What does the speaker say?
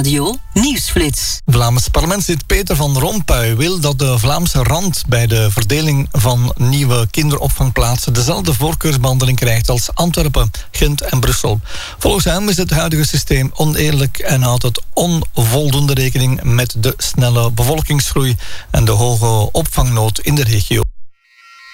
Radio Nieuwsflits. Vlaams parlementslid Peter van Rompuy wil dat de Vlaamse rand bij de verdeling van nieuwe kinderopvangplaatsen dezelfde voorkeursbehandeling krijgt als Antwerpen, Gent en Brussel. Volgens hem is het huidige systeem oneerlijk en houdt het onvoldoende rekening met de snelle bevolkingsgroei en de hoge opvangnood in de regio.